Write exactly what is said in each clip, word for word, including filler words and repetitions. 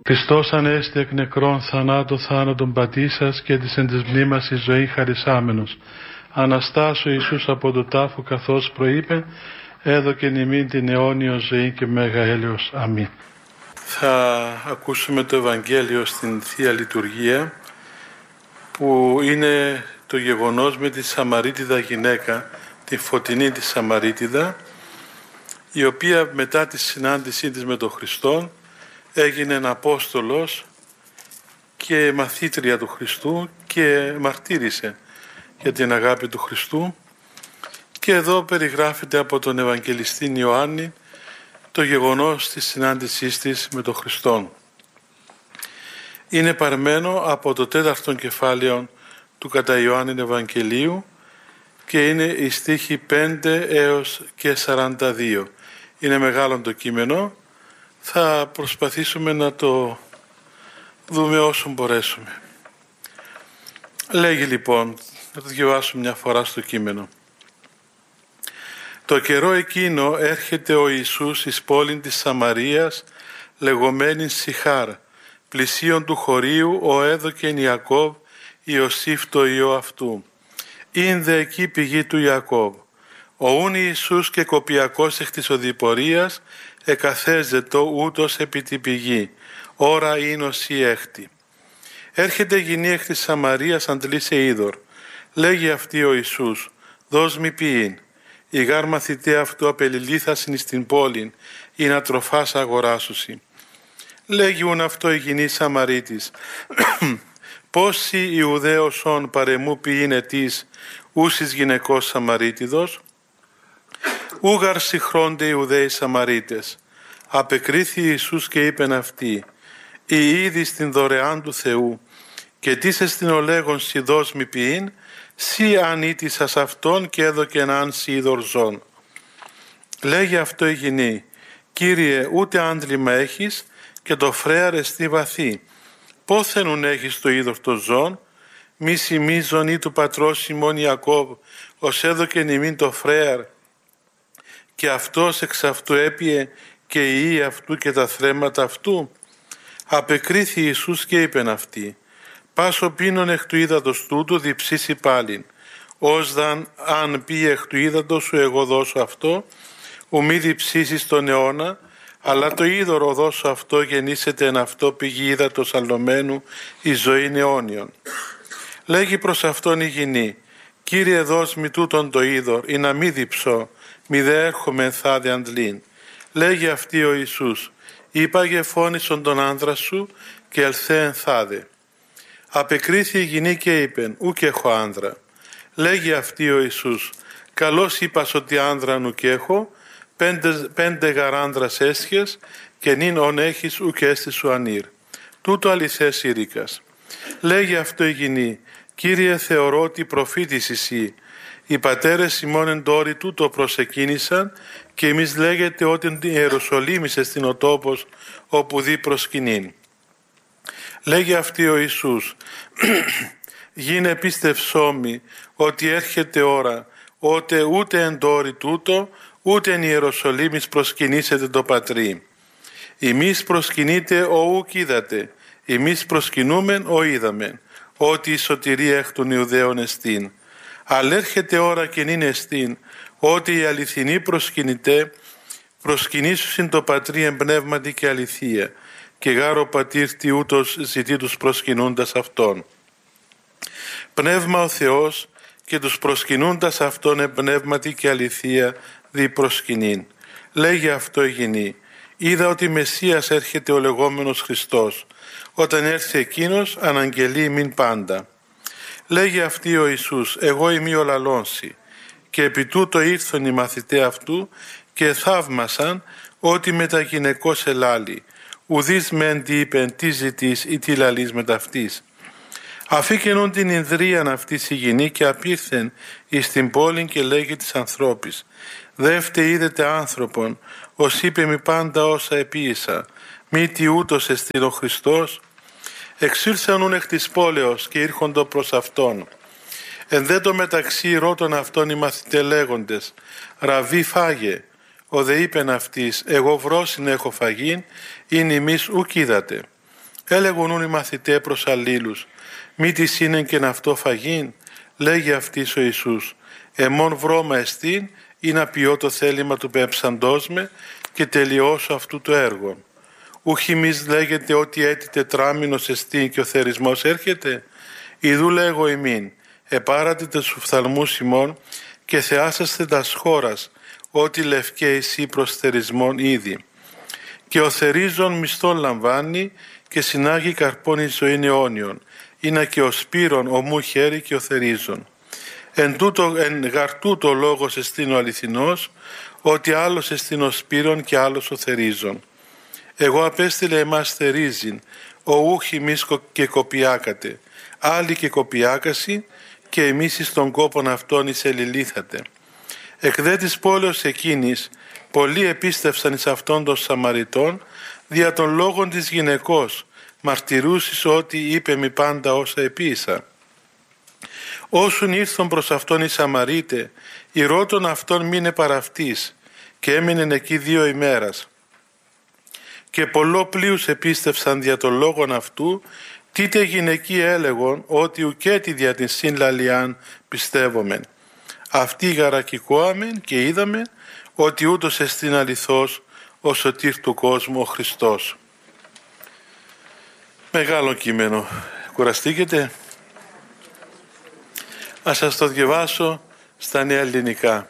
Χριστός ανέστη εκ νεκρών θανάτων θάνατον πατήσας και της εν της μνήμας η ζωή χαρισάμενος. Αναστάσου Ιησούς από το τάφο καθώς προείπε, έδωκεν ημίν την αιώνιο ζωή και μέγα έλεος. Αμήν. Θα ακούσουμε το Ευαγγέλιο στην Θεία Λειτουργία, που είναι το γεγονός με τη Σαμαρίτιδα γυναίκα, τη φωτεινή τη Σαμαρίτιδα, η οποία μετά τη συνάντησή της με τον Χριστό έγινε Απόστολος και μαθήτρια του Χριστού και μαρτύρησε για την αγάπη του Χριστού. Και εδώ περιγράφεται από τον Ευαγγελιστή Ιωάννη το γεγονός της συνάντησής της με τον Χριστό. Είναι παρμένο από το τέταρτο κεφάλαιο του κατά Ιωάννη Ευαγγελίου και είναι οι στίχοι πέντε έως και σαράντα δύο. Είναι μεγάλο το κείμενο. Θα προσπαθήσουμε να το δούμε όσο μπορέσουμε. Λέγει λοιπόν, να το διαβάσω μια φορά στο κείμενο. Το καιρό εκείνο έρχεται ο Ιησούς εις πόλην της Σαμαρίας, λεγομένην Σιχάρ, πλησίον του χωρίου ο έδωκεν Ιακώβ Ιωσήφ το ιό αυτού. Ειν δε εκεί πηγή του Ιακώβ. Ο ούν Ιησούς και κοπιακός εκ της οδηπορίας εκαθέζετο ούτως επί τη πηγή, ώρα ίνος η έκτη. Έρχεται γυνή εκ της Σαμαρίας αντλήσε είδωρ. Λέγει αυτή ο Ιησούς, δώσ' μη ποιήν. Η γάρ μαθητέ αυτού απελιλήθασιν εις την πόλην, ή να τροφάς αγοράσουσι. Λέγει ούν αυτό η γυνή Σαμαρίτης, πόσοι Ιουδαίωσον παρεμού ποιήν ετής, ούσις γυναικός Σαμαρίτιδος. Ούγαρ σιχρόνται Ιουδαίοι Σαμαρίτες. Απεκρίθη Ιησούς και είπεν αυτή, η είδη στην δωρεάν του Θεού, και τίσε στην ολέγον σι δώσ' μη ποιήν, σι αν ήτησας αυτόν και έδωκεν αν σι είδωρ ζών. Λέγει αυτό η γυνή, Κύριε, ούτε άντλημα έχεις και το φρέαρ εστί βαθύ. Πόθεν ουν έχεις το είδωρ το ζών, μη σημίζον ή του πατρός ημών Ιακώβ, ως έδωκεν ημίν το φρέαρ, και αυτός εξ αυτού έπιε και οι ιοί αυτού και τα θρέμματα αυτού. Απεκρίθη Ιησούς και είπεν αυτή, πάσο πίνον εκ του ύδατος τούτου διψήσει πάλιν, ως δαν αν πει εκ του ύδατος σου εγώ δώσω αυτό, ου μη διψήσεις τον αιώνα, αλλά το είδωρο δώσω αυτό γεννήσεται εν αυτό πηγή ύδατος αλλωμένου η ζωή αιώνιον. Λέγει προς αυτόν η γυνή, Κύριε δώσ' μη τούτον το είδωρ, ή να μη διψώ, μη δε έρχομαι ενθάδε αντλήν. Λέγει αυτή ο Ιησούς, είπαγε φώνησον τον άνδρα σου και ελθέ ενθάδε. Απεκρίθη η γυνή και είπεν, ούκ έχω άνδρα. Λέγει αυτή ο Ιησούς, καλώς είπας ότι άνδρα νουκ έχω, πέντε, πέντε γαράνδρας έσχες και νυν ον έχεις ούκ έστι σου ανήρ. Τούτο αληθές ήρικας. Λέγει αυτό η γυνή, Κύριε θεωρώ ότι προφήτης εσύ. Οι πατέρες ημών εν τόρι τούτο προσεκίνησαν και εμείς λέγεται ότι την Ιερουσαλήμησε στην ο τόπος όπου δει προσκυνήν. Λέγει αυτή ο Ιησούς, γίνε πίστευσόμη ότι έρχεται ώρα, ότε ούτε εν τόρι τούτο, ούτε εν Ιερουσαλήμης προσκυνήσετε το πατρί. Εμείς προσκυνείτε ο ουκ είδατε, εμείς προσκυνούμεν ο είδαμεν, ότι η σωτηρία εκ των Ιουδαίων εστίν. Αλλά έρχεται ώρα και νυν εστίν, ότι οι αληθινοί προσκυνητέ προσκυνήσουσιν το πατρί εμπνεύματι και αληθεία, και γάρο πατήρ τι ούτως ζητεί τους προσκυνούντας αυτόν. Πνεύμα ο Θεός και τους προσκυνούντας αυτόν εμπνεύματι και αληθεία δι προσκυνήν. Λέγει αυτό η γυνή, είδα ότι Μεσσίας έρχεται ο λεγόμενος Χριστός, όταν έρθει εκείνος αναγγελεί μην πάντα. Λέγει αυτή ο Ιησούς, εγώ είμαι ο λαλόνσι, και επί τούτο ήρθον οι μαθητέ αυτού και θαύμασαν ότι μετα γυναικός ελάλη, ουδείς μεν τι είπεν τι ζητείς ή τι λαλείς μετ' αυτής. Αφήκενον την ινδρίαν αυτής η γυνή και απήρθεν εις την πόλην και λέγει της ανθρώπης, δεύτε είδετε άνθρωπον, ως είπε μη πάντα όσα επίησα, μη τι ούτως εστίν ο Χριστός. Εξήλθαν ούν εκ της πόλεως και ήρχοντο προς αυτόν. Εν δε το μεταξύ ρώτων αυτών οι μαθητέ λέγοντες, Ραβί φάγε. Ο δε είπεν αυτής, εγώ βρόσιν έχω φαγήν, ειν ημείς ουκ είδατε. Έλεγον ούν οι μαθηταί προς αλλήλους, μη της είναι και αυτό φαγήν, λέγει αυτής ο Ιησούς, εμόν βρώμα εστίν ή να ποιώ το θέλημα του πέμψαντός με και τελειώσω αυτού το έργο. Ούχ ημείς λέγεται ότι έτη τετράμινος εστίν και ο θερισμός έρχεται, ιδού λέγω ημίν, επάρατε τες ουφθαλμούς ημών και θεάσαστε τας χώρας, ότι λευκέ εσύ προς θερισμόν ήδη. Και ο θερίζων μισθόν λαμβάνει και συνάγει καρπών εις ζωήν αιώνιον, είναι και ο σπύρον ομού χέρι και ο θερίζων. Εν, τούτο, εν γαρτούτο λόγος εστίν ο αληθινός, ότι άλλος εστίν ο σπύρον και άλλος ο θερίζων. Εγώ απέστειλε εμάς θερίζειν, ο ούχ ημείς και κοπιάκατε, άλλοι και κοπιάκασι, και εμείς εις των κόπων αυτών εις ελιλήθατε. Εκ δε της πόλεως εκείνης, πολλοί επίστευσαν εις αυτών των Σαμαριτών, δια των λόγων της γυναικός, μαρτυρούσης ότι είπε μη πάντα όσα επίησα. Όσουν ήρθον προς αυτόν οι Σαμαρίτε, η ρώτων αυτών μείνε παραυτής, και έμεινεν εκεί δύο ημέρας. Και πολλό πλείους επίστευσαν δια των λόγων αυτού, τίτε γυναικοί έλεγον ότι ουκέτι δια την συνλαλιάν πιστεύομεν. Αυτοί γαρακικόαμεν και είδαμε ότι ούτως εστίν αληθώς ο σωτήρ του κόσμου ο Χριστός. Μεγάλο κείμενο. Κουραστήκετε? Ας σας το διαβάσω στα νέα ελληνικά.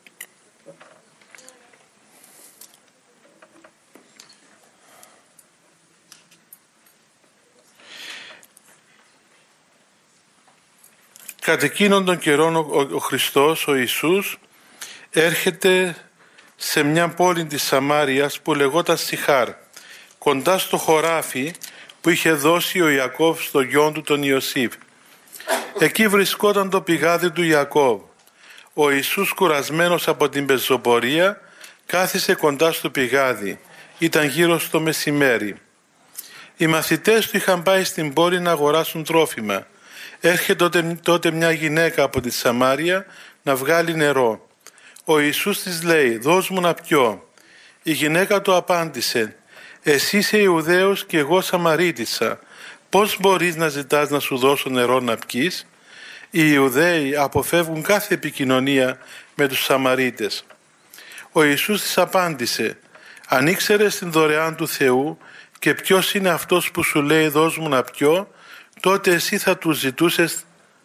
Κατ' εκείνον τον καιρόν ο, ο, ο Χριστός, ο Ιησούς, έρχεται σε μια πόλη της Σαμάριας που λεγόταν Σιχάρ, κοντά στο χωράφι που είχε δώσει ο Ιακώβ στο γιον του τον Ιωσήφ. Εκεί βρισκόταν το πηγάδι του Ιακώβ. Ο Ιησούς, κουρασμένος από την πεζοπορία, κάθισε κοντά στο πηγάδι. Ήταν γύρω στο μεσημέρι. Οι μαθητές του είχαν πάει στην πόλη να αγοράσουν τρόφιμα. Έρχεται τότε, τότε μια γυναίκα από τη Σαμάρια να βγάλει νερό. Ο Ιησούς της λέει, δώσ' μου να πιω. Η γυναίκα του απάντησε, εσύ είσαι Ιουδαίος και εγώ Σαμαρίτισσα. Πώς μπορείς να ζητάς να σου δώσω νερό να πιείς? Οι Ιουδαίοι αποφεύγουν κάθε επικοινωνία με τους Σαμαρίτες. Ο Ιησούς της απάντησε, αν ήξερες την δωρεάν του Θεού και ποιος είναι αυτός που σου λέει δώσ' μου να πιω, τότε εσύ θα του ζητούσες,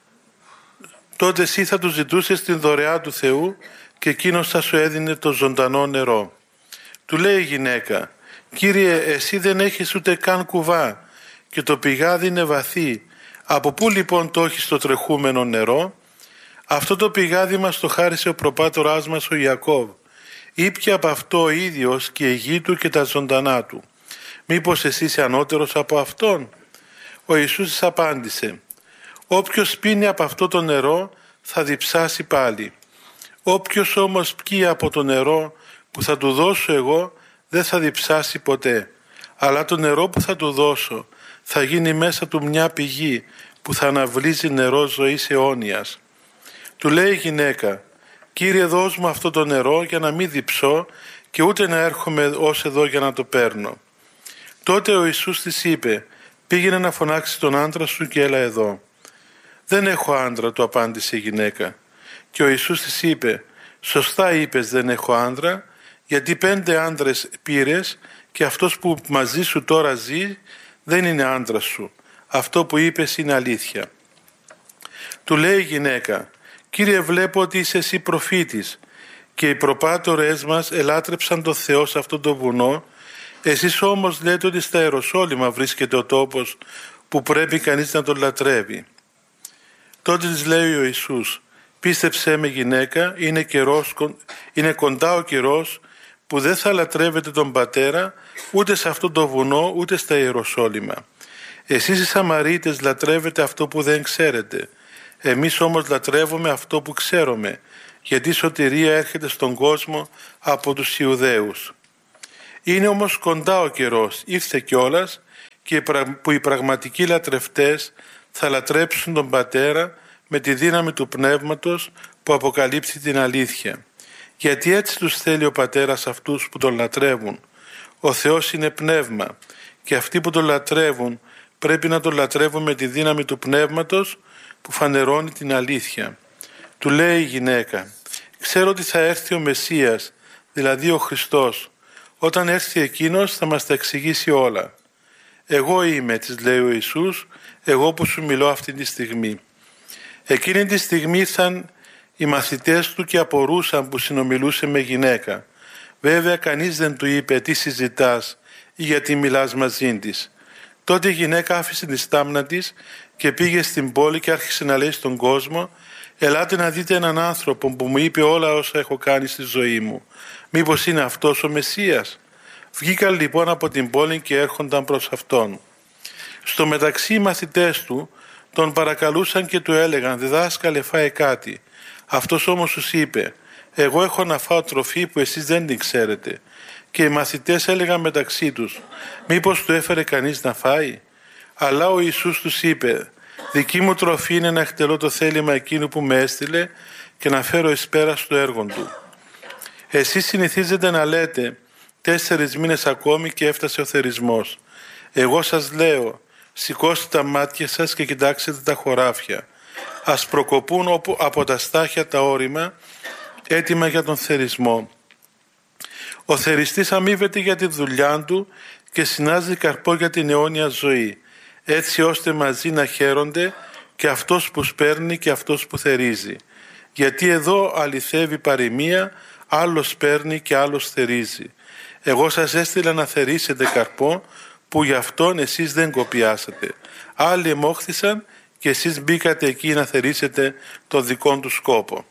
τότε εσύ θα του ζητούσες την δωρεά του Θεού και εκείνος θα σου έδινε το ζωντανό νερό. Του λέει η γυναίκα, Κύριε, εσύ δεν έχεις ούτε καν κουβά και το πηγάδι είναι βαθύ. Από πού λοιπόν το έχεις το τρεχούμενο νερό? Αυτό το πηγάδι μας το χάρισε ο προπάτοράς μας ο Ιακώβ. Ήπια από αυτό ο ίδιος και η γη του και τα ζωντανά του. Μήπως εσύ είσαι ανώτερος από αυτόν? Ο Ιησούς της απάντησε, όποιος πίνει από αυτό το νερό θα διψάσει πάλι. Όποιος όμως πιει από το νερό που θα του δώσω εγώ δεν θα διψάσει ποτέ. Αλλά το νερό που θα του δώσω θα γίνει μέσα του μια πηγή που θα αναβλύζει νερό ζωής αιώνιας. Του λέει η γυναίκα, Κύριε, δώσ' μου αυτό το νερό για να μην διψώ και ούτε να έρχομαι ως εδώ για να το παίρνω. Τότε ο Ιησούς της είπε, πήγαινε να φωνάξει τον άντρα σου και έλα εδώ. Δεν έχω άντρα, του απάντησε η γυναίκα. Και ο Ιησούς της είπε, σωστά είπες δεν έχω άντρα, γιατί πέντε άντρες πήρες και αυτός που μαζί σου τώρα ζει δεν είναι άντρας σου. Αυτό που είπες είναι αλήθεια. Του λέει η γυναίκα, Κύριε, βλέπω ότι είσαι εσύ προφήτης και οι προπάτορες μας ελάτρεψαν το Θεό σε αυτό το βουνό. Εσείς όμως λέτε ότι στα Ιεροσόλυμα βρίσκεται ο τόπος που πρέπει κανείς να τον λατρεύει. Τότε της λέει ο Ιησούς, πίστεψέ με γυναίκα, είναι, καιρός, είναι κοντά ο καιρός που δεν θα λατρεύετε τον Πατέρα ούτε σε αυτό το βουνό ούτε στα Ιεροσόλυμα. Εσείς οι Σαμαρίτες λατρεύετε αυτό που δεν ξέρετε. Εμείς όμως λατρεύουμε αυτό που ξέρουμε, γιατί η σωτηρία έρχεται στον κόσμο από τους Ιουδαίους. Είναι όμως κοντά ο καιρός, ήρθε κιόλας, και που οι πραγματικοί λατρευτές θα λατρέψουν τον Πατέρα με τη δύναμη του Πνεύματος που αποκαλύπτει την αλήθεια. Γιατί έτσι τους θέλει ο Πατέρας αυτούς που τον λατρεύουν. Ο Θεός είναι πνεύμα και αυτοί που τον λατρεύουν πρέπει να τον λατρεύουν με τη δύναμη του Πνεύματος που φανερώνει την αλήθεια. Του λέει η γυναίκα: ξέρω ότι θα έρθει ο Μεσσίας, δηλαδή ο Χριστός. Όταν έρθει εκείνος θα μας τα εξηγήσει όλα. Εγώ είμαι, της λέει ο Ιησούς, εγώ που σου μιλώ αυτή τη στιγμή. Εκείνη τη στιγμή ήρθαν οι μαθητές του και απορούσαν που συνομιλούσε με γυναίκα. Βέβαια κανείς δεν του είπε τι συζητάς ή γιατί μιλάς μαζί της. Τότε η γυναίκα άφησε τη στάμνα της και πήγε στην πόλη και άρχισε να λέει στον κόσμο: ελάτε να δείτε έναν άνθρωπο που μου είπε όλα όσα έχω κάνει στη ζωή μου. Μήπως είναι αυτός ο Μεσσίας? Βγήκαν λοιπόν από την πόλη και έρχονταν προς αυτόν. Στο μεταξύ οι μαθητές του τον παρακαλούσαν και του έλεγαν: διδάσκαλε, φάε κάτι. Αυτός όμως τους είπε: εγώ έχω να φάω τροφή που εσείς δεν την ξέρετε. Και οι μαθητές έλεγαν μεταξύ τους: μήπως του έφερε κανείς να φάει? Αλλά ο Ιησούς τους είπε: δική μου τροφή είναι να εκτελώ το θέλημα εκείνου που με έστειλε και να φέρω εις πέρας το έργο του. Εσείς συνηθίζετε να λέτε: τέσσερις μήνες ακόμη και έφτασε ο θερισμός. Εγώ σας λέω: σηκώστε τα μάτια σας και κοιτάξτε τα χωράφια. Ας προκοπούν από τα στάχια τα όρημα, έτοιμα για τον θερισμό. Ο θεριστής αμείβεται για τη δουλειά του και συνάζει καρπό για την αιώνια ζωή, έτσι ώστε μαζί να χαίρονται και αυτός που σπέρνει και αυτός που θερίζει. Γιατί εδώ αληθεύει παροιμία, άλλος παίρνει και άλλος θερίζει. Εγώ σας έστειλα να θερίσετε καρπό που γι' αυτόν εσείς δεν κοπιάσατε. Άλλοι εμόχθησαν και εσείς μπήκατε εκεί να θερίσετε το δικό του σκόπο.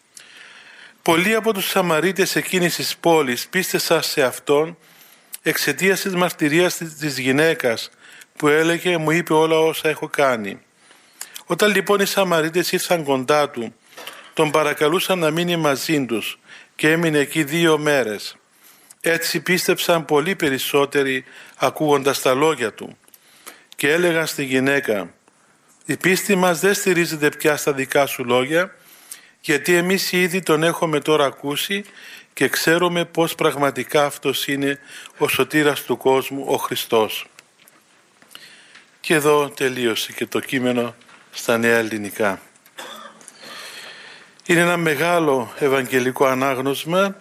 Πολλοί από τους Σαμαρίτες εκείνης της πόλης πίστεσαν σε αυτόν εξαιτίας της μαρτυρίας της γυναίκας που έλεγε: μου είπε όλα όσα έχω κάνει. Όταν λοιπόν οι Σαμαρίτες ήρθαν κοντά του, τον παρακαλούσαν να μείνει μαζί τους και έμεινε εκεί δύο μέρες. Έτσι πίστεψαν πολύ περισσότεροι ακούγοντας τα λόγια του και έλεγαν στη γυναίκα: η πίστη μας δεν στηρίζεται πια στα δικά σου λόγια, γιατί εμείς ήδη τον έχουμε τώρα ακούσει και ξέρουμε πως πραγματικά αυτός είναι ο σωτήρας του κόσμου, ο Χριστός. Και εδώ τελείωσε και το κείμενο στα νέα ελληνικά. Είναι ένα μεγάλο ευαγγελικό ανάγνωσμα,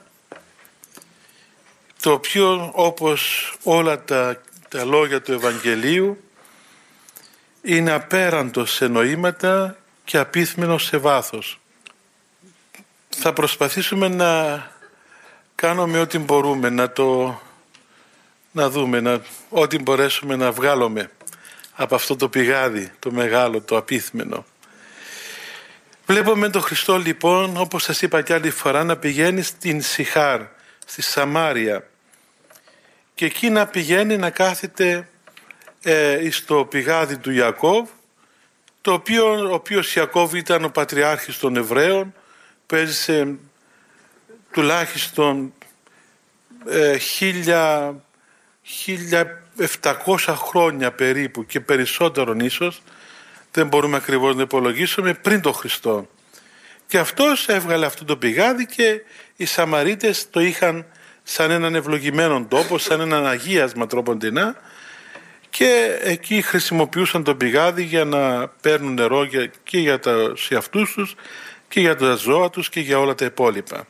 το οποίο, όπως όλα τα, τα λόγια του Ευαγγελίου, είναι απέραντο σε νοήματα και απίθμενο σε βάθος. Θα προσπαθήσουμε να κάνουμε ό,τι μπορούμε, να το να δούμε, να, ό,τι μπορέσουμε να βγάλουμε από αυτό το πηγάδι, το μεγάλο, το απίθμενο. Βλέπουμε τον Χριστό λοιπόν, όπως σας είπα κι άλλη φορά, να πηγαίνει στην Σιχάρ, στη Σαμάρια, και εκεί να πηγαίνει να κάθεται ε, στο πηγάδι του Ιακώβ, το οποίο, ο οποίος Ιακώβ ήταν ο πατριάρχης των Εβραίων, που έζησε τουλάχιστον ε, χίλια, χίλια επτακόσια χρόνια περίπου και περισσότερον ίσως, δεν μπορούμε ακριβώς να υπολογίσουμε, πριν τον Χριστό. Και αυτός έβγαλε αυτό το πηγάδι και οι Σαμαρίτες το είχαν σαν έναν ευλογημένο τόπο, σαν έναν αγίασμα τρόποντινά, και εκεί χρησιμοποιούσαν το πηγάδι για να παίρνουν νερό και για τους εαυτούς τους και για τα ζώα τους και για όλα τα υπόλοιπα.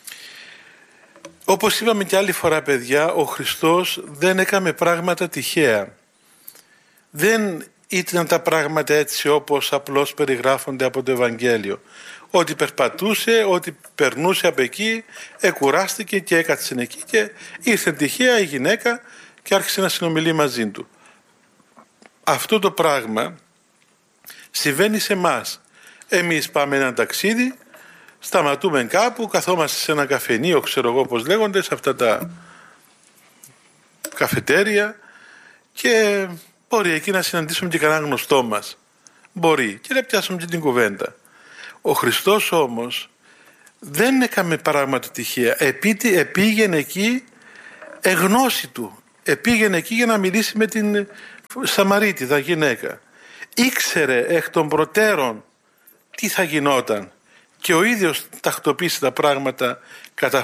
Όπως είπαμε και άλλη φορά, παιδιά, ο Χριστός δεν έκαμε πράγματα τυχαία. Δεν ήταν τα πράγματα έτσι όπως απλώς περιγράφονται από το Ευαγγέλιο. Ότι περπατούσε, ότι περνούσε από εκεί, εκουράστηκε και έκατσε εκεί και ήρθε τυχαία η γυναίκα και άρχισε να συνομιλεί μαζί του. Αυτό το πράγμα συμβαίνει σε εμάς. Εμείς πάμε ένα ταξίδι, σταματούμε κάπου, καθόμαστε σε ένα καφενείο, ξέρω εγώ πώς λέγονται, σε αυτά τα καφετέρια, και μπορεί εκεί να συναντήσουμε και κανένα γνωστό μας. Μπορεί και να πιάσουμε και την κουβέντα. Ο Χριστός όμως δεν έκαμε πράγματα τυχαία. Επί, επήγαινε εκεί εγνώση του. Επήγαινε εκεί για να μιλήσει με την Σαμαρίτιδα γυναίκα. Ήξερε εκ των προτέρων τι θα γινόταν και ο ίδιος τακτοποίησε τα πράγματα κατά